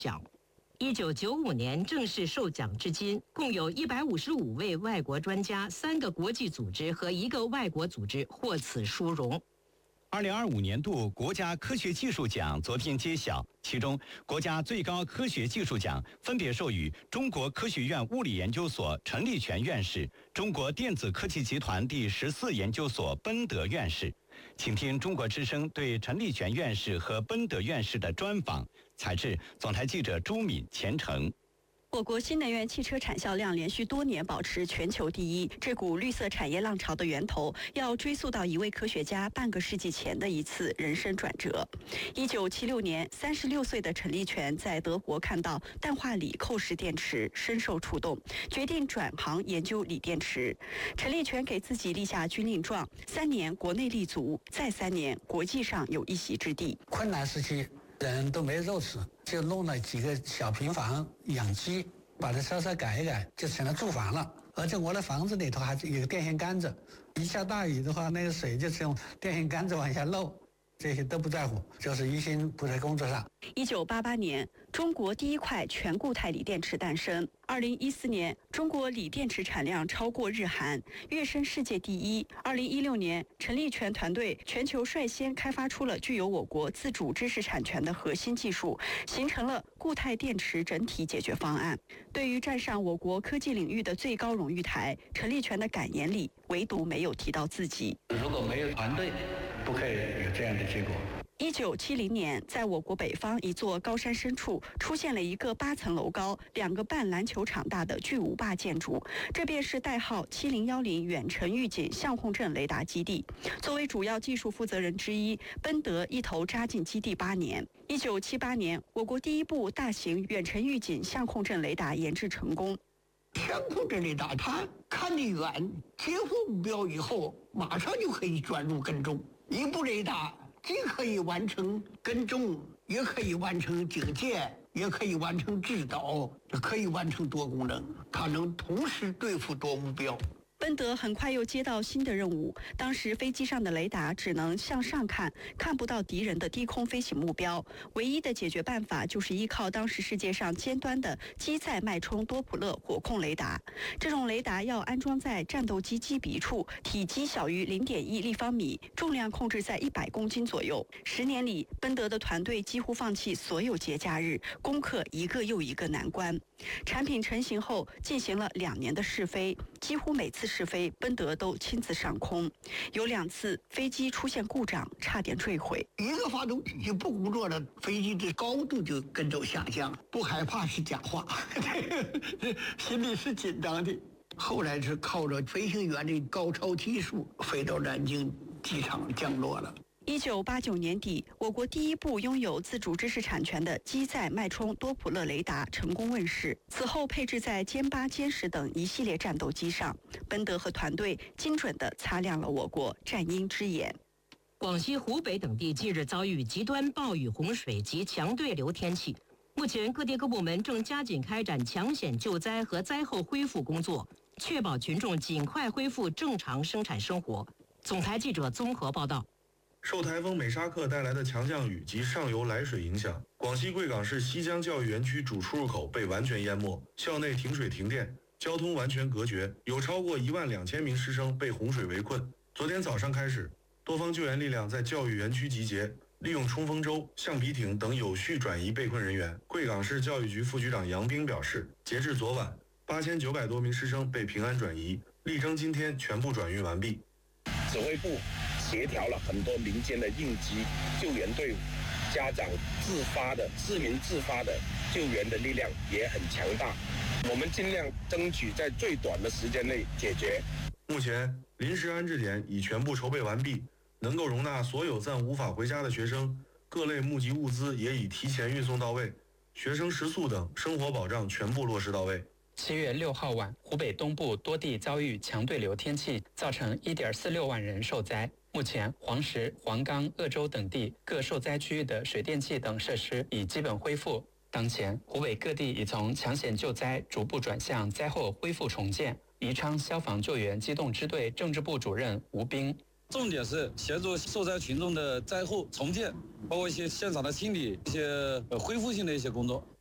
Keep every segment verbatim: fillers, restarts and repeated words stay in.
奖。一九九五年正式授奖至今，共有一百五十五位外国专家、三个国际组织和一个外国组织获此殊荣。 二零二五年度国家科学技术奖昨天揭晓，其中国家最高科学技术奖分别授予中国科学院物理研究所陈立全院士、中国电子科技集团第十四研究所奔德院士。请听中国之声对陈立全院士和奔德院士的专访，采制总台记者朱敏、钱成。 我国新能源汽车产销量连续多年保持全球第一，这股绿色产业浪潮的源头要追溯到一位科学家半个世纪前的一次人生转折。一九七六年，三十六岁的陈立全在德国看到氮化锂扣式电池，深受触动，决定转行研究锂电池。陈立全给自己立下军令状：三年国内立足，再三年国际上有一席之地。 困难时期，人都没肉吃，就弄了几个小平房养鸡，把它稍稍改一改，就成了住房了。而且我的房子里头还有个电线杆子，一下大雨的话，那个水就是用电线杆子往下漏。这些都不在乎，就是一心扑在工作上。 一九八八年，中国第一块全固态锂电池诞生。二零一四年，中国锂电池产量超过日韩，跃升世界第一。二零一六年，陈立全团队全球率先开发出了具有我国自主知识产权的核心技术，形成了固态电池整体解决方案。对于站上我国科技领域的最高荣誉台，陈立全的感言里唯独没有提到自己。 如果没有团队，不可以有这样的结果。 一九七零年，在我国北方一座高山深处，出现了一个八层楼高、两个半篮球场大的巨无霸建筑，这便是代号七零一零远程预警相控阵雷达基地。作为主要技术负责人之一，奔德一头扎进基地八年。一九七八年，我国第一部大型远程预警相控阵雷达研制成功。 相控阵雷达它看得远，截获目标以后，马上就可以转入跟踪。一部雷达既可以完成跟踪，也可以完成警戒，也可以完成制导，也可以完成多功能，它能同时对付多目标。 奔德很快又接到新的任务，当时飞机上的雷达只能向上看，看不到敌人的低空飞行目标。唯一的解决办法就是依靠当时世界上尖端的机载脉冲多普勒火控雷达。这种雷达要安装在战斗机机鼻处，体积小于零点一立方米，重量控制在一百公斤左右。十年里，奔德的团队几乎放弃所有节假日，攻克一个又一个难关。产品成型后，进行了两年的试飞，几乎每次试飞，奔德都亲自上空。有两次飞机出现故障，差点坠毁。 一个发动机不工作了，飞机的高度就跟着下降。不害怕是假话，心里是紧张的。后来是靠着飞行员的高超技术，飞到南京机场降落了。 一九八九年底，我国第一部拥有自主知识产权的机载脉冲多普勒雷达成功问世。此后配置在歼八、歼十等一系列战斗机上，奔德和团队精准地擦亮了我国战鹰之眼。 广西、湖北等地近日遭遇极端暴雨、洪水及强对流天气。目前，各地各部门正加紧开展抢险救灾和灾后恢复工作，确保群众尽快恢复正常生产生活。总台记者综合报道。 受台风美沙克带来的强降雨及上游来水影响，广西贵港市西江教育园区主出入口被完全淹没，校内停水停电，交通完全隔绝，有超过一万两千名师生被洪水围困。昨天早上开始，多方救援力量在教育园区集结，利用冲锋舟、橡皮艇等有序转移被困人员。贵港市教育局副局长杨兵表示，截至昨晚，八千九百多名师生被平安转移，力争今天全部转运完毕。 指挥部协调了很多民间的应急救援队伍，家长自发的、市民自发的救援的力量也很强大。我们尽量争取在最短的时间内解决。 目前临时安置点已全部筹备完毕，能够容纳所有暂无法回家的学生，各类募集物资也已提前运送到位，学生食宿等生活保障全部落实到位。 七月六号晚，湖北东部多地遭遇强对流天气，造成一点四六万人受灾。目前，黄石、黄冈、鄂州等地各受灾区域的水电气等设施已基本恢复。当前，湖北各地已从抢险救灾逐步转向灾后恢复重建。宜昌消防救援机动支队政治部主任吴斌。 重点是协助受灾群众的灾后重建，包括一些现场的清理、一些恢复性的一些工作。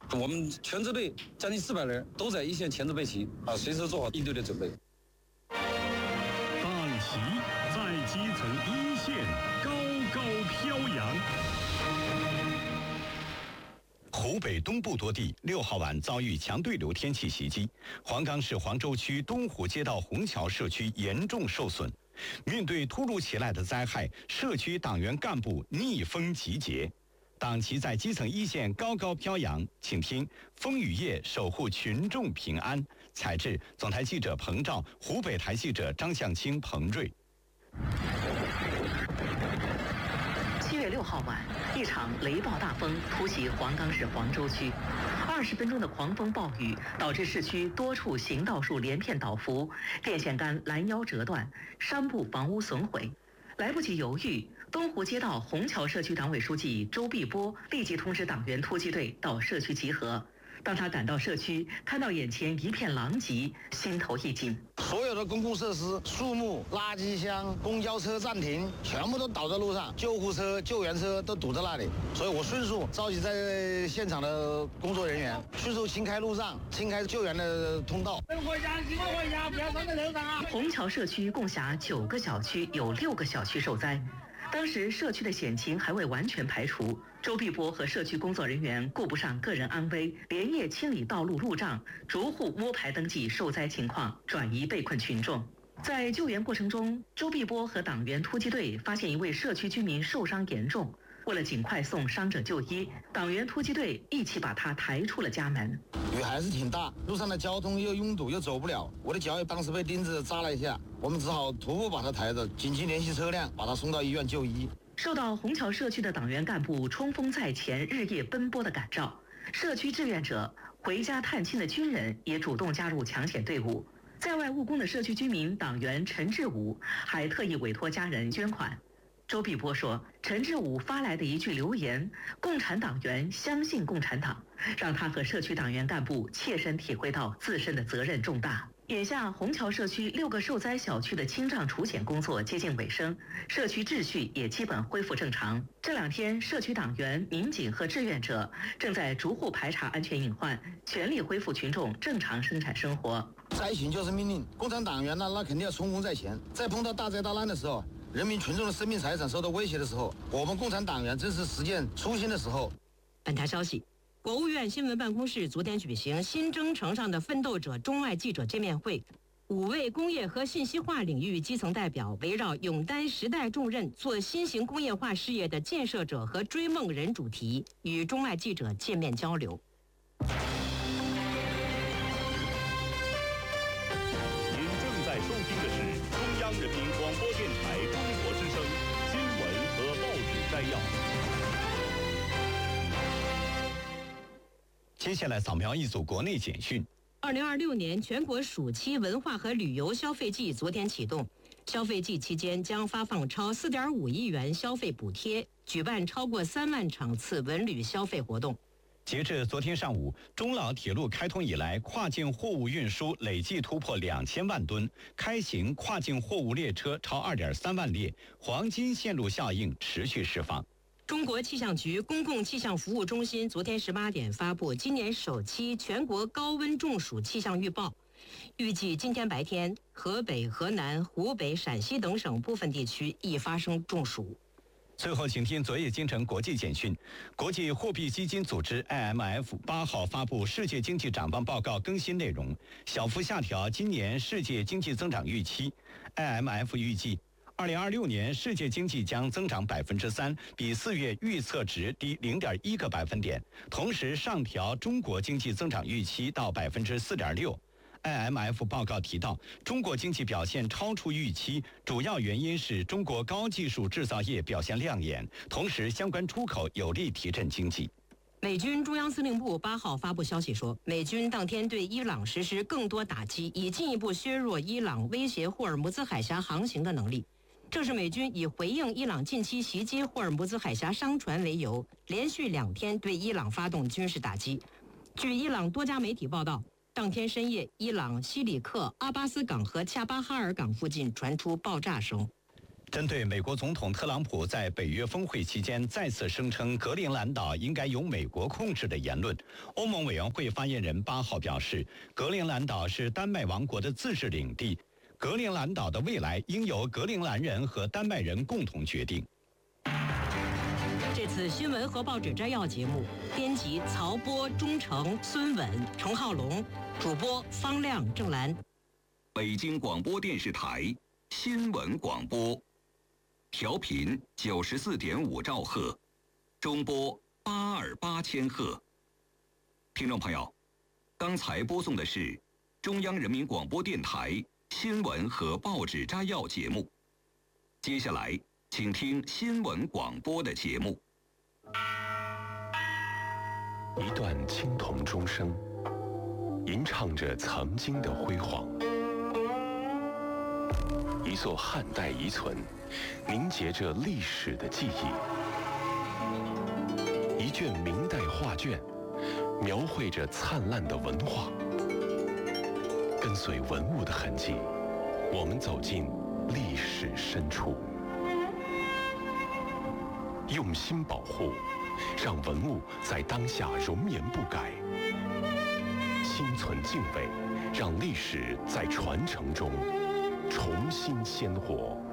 我们全支队将近四百人都在一线前置备齐啊，随时做好应对的准备。 党旗在基层一线高高飘扬。 湖北东部多地六号晚遭遇强对流天气袭击，黄冈市黄州区东湖街道虹桥社区严重受损。面对突如其来的灾害，社区党员干部逆风集结，党旗在基层一线高高飘扬。请听风雨夜守护群众平安。采制总台记者彭照，湖北台记者张向清、彭瑞。 七月六号晚，一场雷暴大风突袭黄冈市黄州区，二十分钟的狂风暴雨导致市区多处行道树连片倒伏，电线杆拦腰折断，山部房屋损毁。来不及犹豫，东湖街道虹桥社区党委书记周碧波立即通知党员突击队到社区集合。当他赶到社区，看到眼前一片狼藉，心头一紧。 所有的公共设施、树木、垃圾箱、公交车暂停，全部都倒在路上，救护车、救援车都堵在那里。所以我迅速召集在现场的工作人员，迅速清开路障，清开救援的通道。 回家，请回家，不要站在路上啊！虹桥社区共辖九个小区，有六个小区受灾。当时社区的险情还未完全排除，周碧波和社区工作人员顾不上个人安危，连夜清理道路路障，逐户摸排登记受灾情况，转移被困群众。在救援过程中，周碧波和党员突击队发现一位社区居民受伤严重，为了尽快送伤者就医，党员突击队一起把他抬出了家门。 雨还是挺大，路上的交通又拥堵又走不了，我的脚也当时被钉子扎了一下，我们只好徒步把他抬着，紧急联系车辆把他送到医院就医。 受到虹桥社区的党员干部冲锋在前、日夜奔波的感召，社区志愿者、回家探亲的军人也主动加入抢险队伍。在外务工的社区居民党员陈志武还特意委托家人捐款。周碧波说，陈志武发来的一句留言“共产党员相信共产党”，让他和社区党员干部切身体会到自身的责任重大。眼下，虹桥社区六个受灾小区的清障除险工作接近尾声，社区秩序也基本恢复正常。这两天，社区党员、民警和志愿者正在逐户排查安全隐患，全力恢复群众正常生产生活。 灾情就是命令，共产党员呢，那肯定要冲锋在前。在碰到大灾大难的时候，人民群众的生命财产受到威胁的时候，我们共产党员正是实践初心的时候。 本台消息，国务院新闻办公室昨天举行新征程上的奋斗者中外记者见面会，五位工业和信息化领域基层代表围绕勇担时代重任、做新型工业化事业的建设者和追梦人主题，与中外记者见面交流。 您正在收听的是中央人民广播电台中国之声新闻和报纸摘要。 接下来扫描一组国内简讯。 二零二六年全国暑期文化和旅游消费季昨天启动，消费季期间将发放超四点五亿元消费补贴，举办超过三万场次文旅消费活动。 截至昨天上午，中老铁路开通以来，跨境货物运输累计突破两千万吨，开行跨境货物列车超二点三万列，黄金线路效应持续释放。 中国气象局公共气象服务中心昨天十八点发布今年首期全国高温中暑气象预报，预计今天白天河北、河南、湖北、陕西等省部分地区易发生中暑。 最后，请听昨夜京城国际简讯。国际货币基金组织 I M F 八号发布世界经济展望报告更新内容，小幅下调今年世界经济增长预期。I M F 预计，二零二六年世界经济将增长百分之三，比四月预测值低零点一个百分点，同时上调中国经济增长预期到百分之四点六。I M F 报告提到，中国经济表现超出预期，主要原因是中国高技术制造业表现亮眼，同时相关出口有力提振经济。 美军中央司令部八号发布消息说，美军当天对伊朗实施更多打击，以进一步削弱伊朗威胁霍尔木兹海峡航行的能力。这是美军以回应伊朗近期袭击霍尔木兹海峡商船为由，连续两天对伊朗发动军事打击。据伊朗多家媒体报道，当天深夜，伊朗西里克、阿巴斯港和恰巴哈尔港附近传出爆炸声。 针对美国总统特朗普在北约峰会期间再次声称格陵兰岛应该由美国控制的言论，欧盟委员会发言人八号表示，格陵兰岛是丹麦王国的自治领地，格陵兰岛的未来应由格陵兰人和丹麦人共同决定。 这次新闻和报纸摘要节目，编辑曹波、钟诚、孙稳、程浩龙，主播方亮、郑兰。 北京广播电视台新闻广播。调频九十四点五兆赫，中波八二八千赫。听众朋友，刚才播送的是中央人民广播电台新闻和报纸摘要节目。接下来，请听新闻广播的节目。 一段青铜钟声，吟唱着曾经的辉煌。一座汉代遗存，凝结着历史的记忆；一卷明代画卷，描绘着灿烂的文化。跟随文物的痕迹，我们走进历史深处，用心保护，让文物在当下容颜不改；心存敬畏，让历史在传承中重新鲜活。